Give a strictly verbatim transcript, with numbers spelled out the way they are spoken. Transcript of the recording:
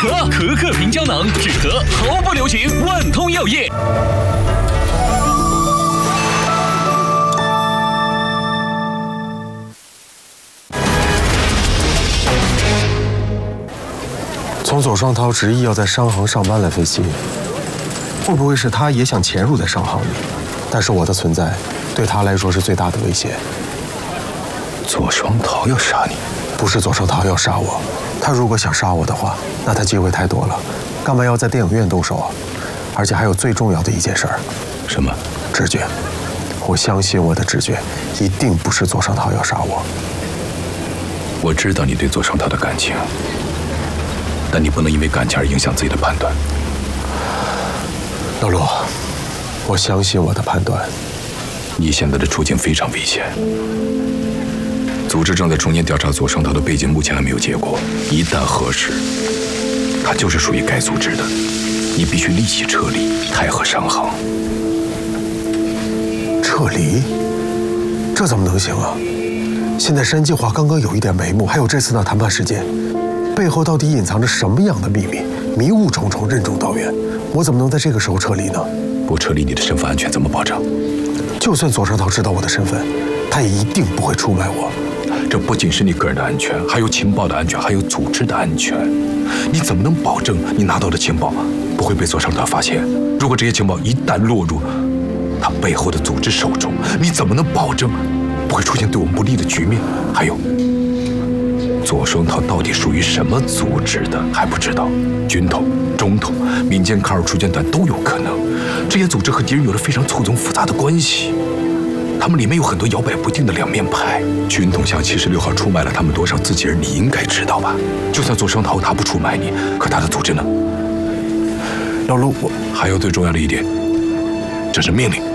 合，可可平胶囊，止咳毫不留情，万通药业。 从左双涛执意要在商行上班来分析，会不会是他也想潜入在商行里？但是我的存在对他来说是最大的威胁。 左双涛要杀你？ 不是左双涛要杀我，他如果想杀我的话，那他机会太多了，干嘛要在电影院动手啊？而且还有最重要的一件事儿， 什么？ 直觉。我相信我的直觉，一定不是左双涛要杀我。 我知道你对左双涛的感情。但你不能因为感情而影响自己的判断。 露露，我相信我的判断。 你现在的处境非常危险，组织正在重新调查左双涛的背景，目前还没有结果。一旦核实，他就是属于该组织的，你必须立即撤离泰和商行。 撤离？这怎么能行啊？现在山计划刚刚有一点眉目，还有这次的谈判事件。背后到底隐藏着什么样的秘密？迷雾重重，任重道远，我怎么能在这个时候撤离呢？ 不撤离，你的身份安全怎么保障？ 就算左双涛知道我的身份，他也一定不会出卖我。 这不仅是你个人的安全，还有情报的安全，还有组织的安全。你怎么能保证你拿到的情报不会被左双涛发现？如果这些情报一旦落入他背后的组织手中，你怎么能保证不会出现对我们不利的局面？还有。左双涛到底属于什么组织的还不知道，军统、中统、民间卡尔出拳团都有可能。这些组织和敌人有着非常错综复杂的关系，他们里面有很多摇摆不定的两面派。军统向七十六号出卖了他们多少自己人，你应该知道吧？就算左双涛他不出卖你，可他的组织呢？ 老陆，我还有最重要的一点，这是命令。